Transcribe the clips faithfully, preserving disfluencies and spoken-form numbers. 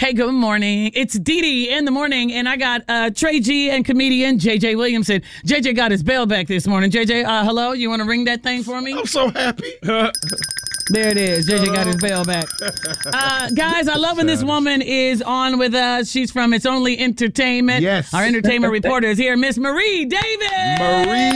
Hey, good morning. It's Dee Dee in the morning, and I got uh, Trey G and comedian J J Williamson. J J got his bell back this morning. J J, uh, hello? You want to ring that thing for me? I'm so happy. There it is. J J got his bell back. Uh, guys, I love when this woman is on with us. She's from It's Only Entertainment. Yes. Our entertainment reporter is here, Miss Marie Davis. Marie.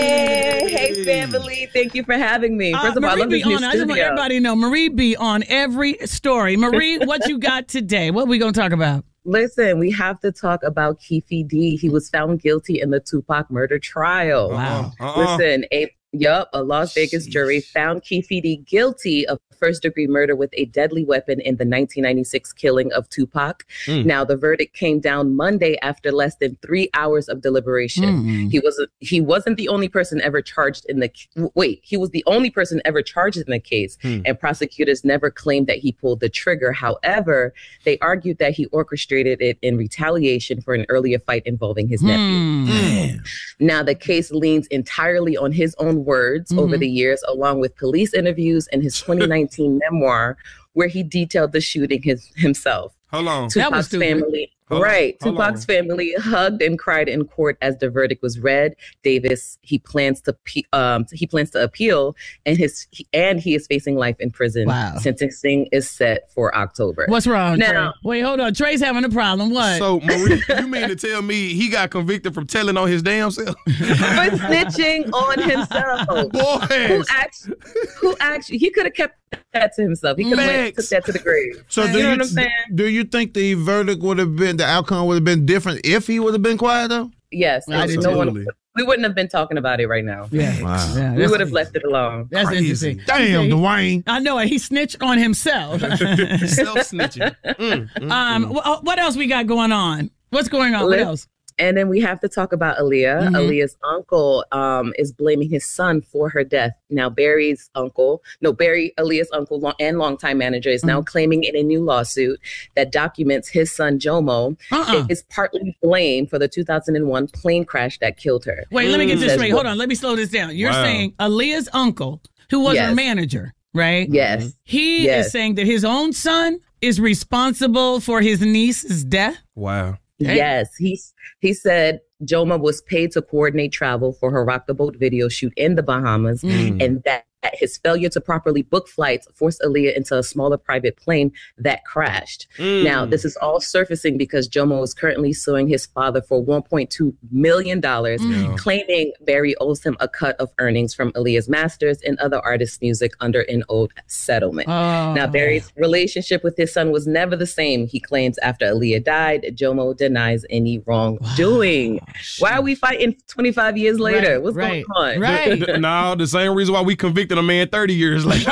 Hey, hey, family. Thank you for having me. First Uh, of all, I Marie love be this new on. I just want studio. everybody to know Marie be on every story. Marie, what you got today? What we gonna talk about? Listen, we have to talk about Keffe D. He was found guilty in the Tupac murder trial. Wow. Uh-uh. Listen, a Yup, a Las Vegas jury found Keffe D guilty of first-degree murder with a deadly weapon in the nineteen ninety-six killing of Tupac. Mm. Now, the verdict came down Monday after less than three hours of deliberation. Mm. He was he wasn't the only person ever charged in the wait. He was the only person ever charged in the case, mm. and prosecutors never claimed that he pulled the trigger. However, they argued that he orchestrated it in retaliation for an earlier fight involving his nephew. Mm. Now, the case leans entirely on his own words mm-hmm. over the years, along with police interviews and his twenty nineteen memoir, where he detailed the shooting his, himself. Hold on. Tupac's family, Hold right? on. Tupac's family hugged and cried in court as the verdict was read. Davis, he plans to um he plans to appeal, and his he, and he is facing life in prison. Wow. Sentencing is set for October. What's wrong, now? Trey? Wait, hold on. Trey's having a problem. What? So, Marie, you mean to tell me he got convicted from telling on his damn self? For snitching on himself. Boy, who actually, who actually, he could have kept that to himself. He could have took that to the grave. So you do know you, what I'm saying? Do you think the verdict would have been, the outcome would have been different if he would have been quiet though? Yes. No one. We wouldn't have been talking about it right now. Yeah. Wow. Yeah, we would have left it alone. That's Crazy. interesting. Damn, he, Dwayne. I know it. He snitched on himself. Self-snitching. Mm, mm, um, mm. What else we got going on? What's going on? What else? And then we have to talk about Aaliyah. Mm-hmm. Aaliyah's uncle um, is blaming his son for her death. Now, Barry's uncle, no, Barry, Aaliyah's uncle long, and longtime manager is mm-hmm. now claiming in a new lawsuit that documents his son, Jomo, uh-uh. is partly blamed for the two thousand one plane crash that killed her. Wait, mm-hmm. let me get this straight. Hold on. Let me slow this down. You're wow. saying Aaliyah's uncle, who was yes. her manager, right? Yes. He yes. is saying that his own son is responsible for his niece's death? Wow. Hey. Yes, he he said Joma was paid to coordinate travel for her Rock the Boat video shoot in the Bahamas, mm. and that his failure to properly book flights forced Aaliyah into a smaller private plane that crashed. Mm. Now, this is all surfacing because Jomo is currently suing his father for one point two million dollars, mm. claiming Barry owes him a cut of earnings from Aaliyah's masters and other artists' music under an old settlement. Oh. Now, Barry's relationship with his son was never the same, he claims, after Aaliyah died. Jomo denies any wrongdoing. Wow. Why are we fighting twenty-five years later? Right, What's right, going on? Right. No, the same reason why we convicted a man thirty years later.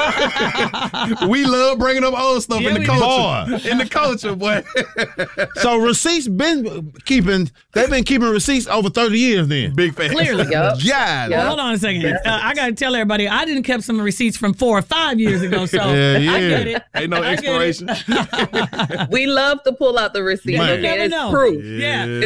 We love bringing up old stuff yeah, in the culture. Boy. In the culture, boy. So receipts been keeping, they've been keeping receipts over thirty years then. Big fan. Clearly. Yep. Yeah. Well, hold on a second. Uh, I got to tell everybody, I didn't keep some receipts from four or five years ago, so yeah, yeah. I get it. Ain't no expiration. We love to pull out the receipt. Yeah, okay, you never it's know. proof. Yeah.